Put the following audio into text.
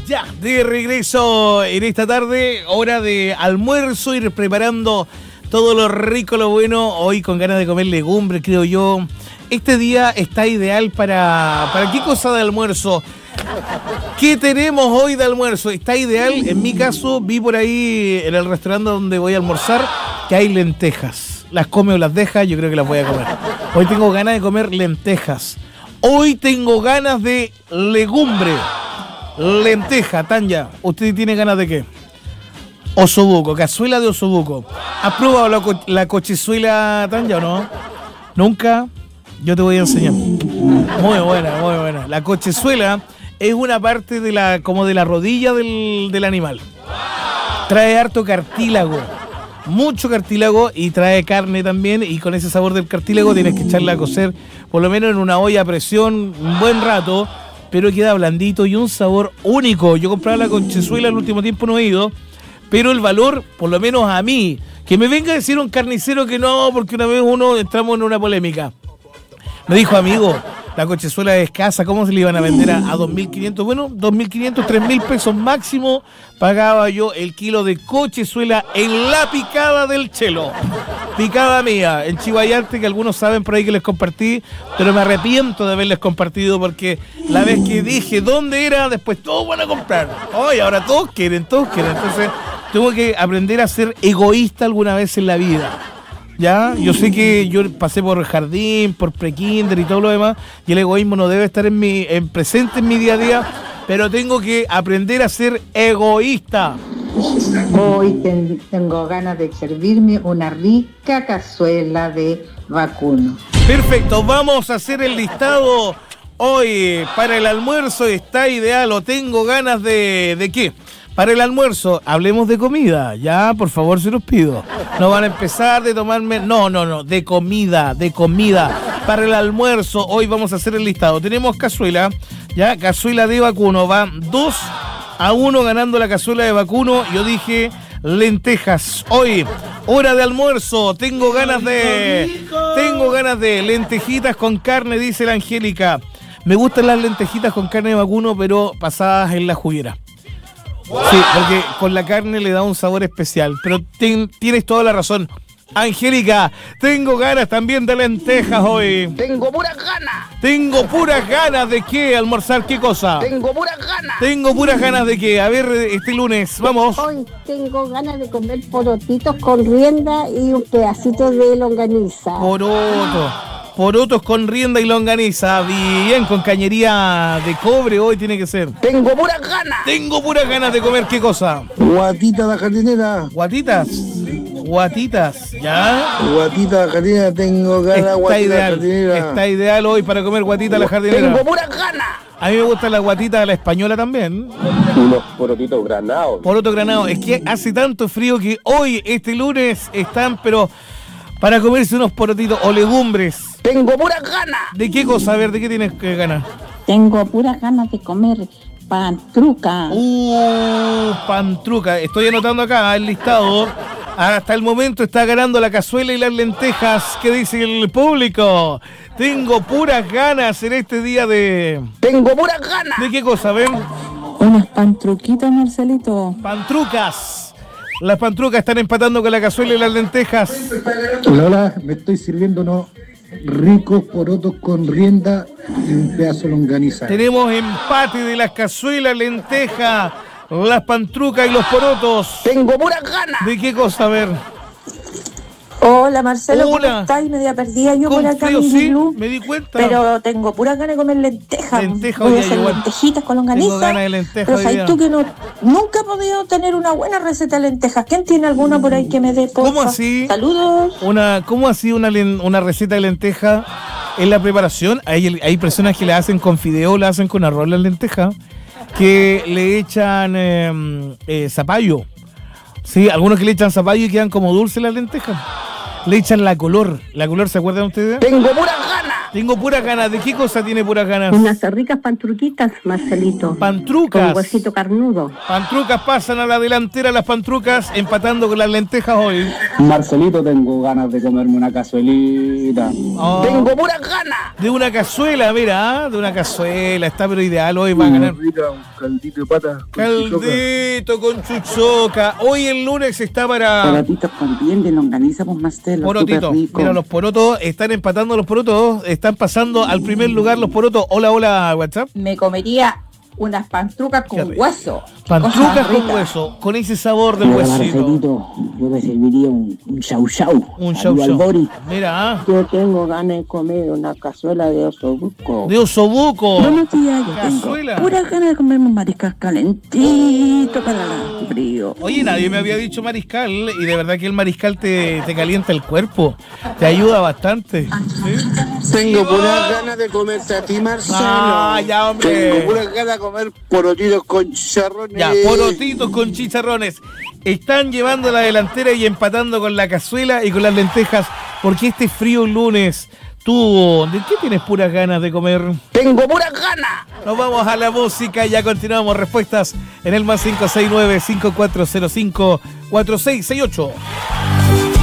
Ya, de regreso en esta tarde, hora de almuerzo, ir preparando todo lo rico, lo bueno, hoy con ganas de comer legumbres, creo yo. Este día está ideal ¿para qué cosa de almuerzo? ¿Qué tenemos hoy de almuerzo? Está ideal, en mi caso, vi por ahí en el restaurante donde voy a almorzar que hay lentejas. Las come o las deja, yo creo que las voy a comer. Hoy tengo ganas de comer lentejas. Hoy tengo ganas de legumbre. Lenteja, Tanya, ¿usted tiene ganas de qué? Osobuco, cazuela de osobuco. ¿Has probado la cochizuela, Tanya, o no? ¿Nunca? Yo te voy a enseñar. Muy buena, muy buena. La cochizuela es una parte de la rodilla del animal. Trae harto cartílago, mucho cartílago, y trae carne también, y con ese sabor del cartílago tienes que echarla a cocer por lo menos en una olla a presión un buen rato, pero queda blandito y un sabor único. Yo compraba la cochizuela, el último tiempo no he ido, pero el valor, por lo menos a mí, que me venga a decir un carnicero que no, porque una vez entramos en una polémica. Me dijo, amigo, la cochizuela es escasa, ¿cómo se le iban a vender a 2.500? Bueno, 2.500, 3.000 pesos máximo pagaba yo el kilo de cochizuela en la picada del Chelo. Picada mía, en Chihuayante, que algunos saben por ahí que les compartí, pero me arrepiento de haberles compartido porque la vez que dije dónde era, después todos van a comprar. Hoy ahora todos quieren. Entonces, tengo que aprender a ser egoísta alguna vez en la vida. Ya, yo sé que yo pasé por jardín, por prekinder y todo lo demás, y el egoísmo no debe estar presente en mi día a día, pero tengo que aprender a ser egoísta. Hoy tengo ganas de servirme una rica cazuela de vacuno. Perfecto, vamos a hacer el listado hoy para el almuerzo. Está ideal, o tengo ganas ¿de qué? Para el almuerzo, hablemos de comida, ya, por favor, se los pido. No van a empezar de tomarme... No, de comida. Para el almuerzo, hoy vamos a hacer el listado. Tenemos cazuela, ya, cazuela de vacuno. Va 2-1 ganando la cazuela de vacuno. Yo dije lentejas. Hoy, hora de almuerzo, tengo ganas de lentejitas con carne, dice la Angélica. Me gustan las lentejitas con carne de vacuno, pero pasadas en la juguera. Sí, porque con la carne le da un sabor especial, pero tienes toda la razón. Angélica, tengo ganas también de lentejas hoy. Tengo puras ganas. ¿Tengo puras ganas de qué? ¿Almorzar qué cosa? Tengo puras ganas. ¿Tengo puras ganas de qué? A ver, este lunes, vamos. Hoy tengo ganas de comer porotitos con rienda y un pedacito de longaniza. Porotos con rienda y longaniza. Bien, con cañería de cobre hoy tiene que ser. Tengo puras ganas. Tengo puras ganas de comer, ¿qué cosa? Guatita la jardinera. Guatitas, ¿ya? Guatita la jardinera, tengo ganas, guatita la jardinera. Está ideal hoy para comer guatita la jardinera. Tengo puras ganas. A mí me gusta la guatita a la española también. Unos porotitos granados. Poroto granado. Es que hace tanto frío que hoy, este lunes, están, pero para comerse unos porotitos o legumbres. Tengo puras ganas. ¿De qué cosa? A ver, ¿de qué tienes que ganar? Tengo puras ganas de comer pantruca. Pantruca. Estoy anotando acá el listado. Hasta el momento está ganando la cazuela y las lentejas. ¿Qué dice el público? Tengo puras ganas en este día de... Tengo puras ganas. ¿De qué cosa? Ven. Unas pantruquitas, Marcelito. Pantrucas. Las pantrucas están empatando con la cazuela y las lentejas. Hola, me estoy sirviendo unos ricos porotos con rienda y un pedazo de longaniza. Tenemos empate de las cazuelas, lentejas, las pantrucas y los porotos. Tengo puras ganas. ¿De qué cosa? A ver. Hola, Marcelo, Hola. ¿cómo estás? Media perdida yo Con por acá frío, en sí, Blue, me di cuenta. pero tengo puras ganas de comer lentejas. Lentejas, Voy a oye, hacer igual. lentejitas con longaniza. Tengo ganas de lentejas pero hoy sabes día. tú que nunca he podido tener una buena receta de lentejas. ¿Quién tiene alguna por ahí que me dé, porfa? ¿Cómo así? Saludos. ¿Cómo así una receta de lenteja en la preparación? Hay personas que la hacen con fideo, la hacen con arroz las lentejas, que le echan zapallo. Sí, algunos que le echan zapallo y quedan como dulces las lentejas. Le echan la color, ¿se acuerdan ustedes? Tengo puras ganas. Tengo puras ganas. ¿De qué cosa tiene puras ganas? Unas ricas pantruquitas, Marcelito. Pantrucas. Con huesito carnudo. Pantrucas pasan a la delantera, las pantrucas, empatando con las lentejas hoy. Marcelito, tengo ganas de comerme una cazuelita. Oh, Tengo puras ganas. de una cazuela, mira, de una cazuela. Está pero ideal, hoy va a ganar. Un caldito de pata. Caldito con chuchoca. Hoy el lunes está para... Porotitos con piel de longaniza, pues Marcelo. Porotito. Súper rico. Mira, los porotos están empatando los porotos. Están pasando al primer lugar los porotos. Hola, hola, WhatsApp. Me comería unas pantrucas Qué con rico. hueso. Pantrucas Cosas con ricas. hueso, con ese sabor del Mira, huesito. Marcelito, yo me serviría un chau chau. Un Al chau chau. Albori. Mira, ah, Yo tengo ganas de comer una cazuela de osobuco. de osobuco. Buenos días, yo Cazuela. tengo pura ganas de comerme un mariscal calentito para el frío. Oye, nadie me había dicho mariscal y de verdad que el mariscal te calienta el cuerpo. Te ayuda bastante. ¿Sí? Tengo puras ganas de comerte a ti, Marcelo. Ah, ya, hombre. Tengo puras ganas de comer porotitos con chicharrones. Ya, porotitos con chicharrones. Están llevando la delantera y empatando con la cazuela y con las lentejas. Porque este frío lunes, tú, ¿de qué tienes puras ganas de comer? Tengo puras ganas. Nos vamos a la música y ya continuamos. Respuestas en el +569-5405-4668.